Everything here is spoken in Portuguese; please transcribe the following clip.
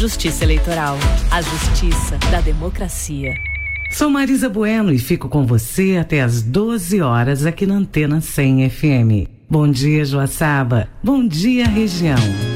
Justiça Eleitoral, a justiça da democracia. Sou Marisa Bueno e fico com você até às 12 horas aqui na Antena 100 FM. Bom dia, Joaçaba. Bom dia, região.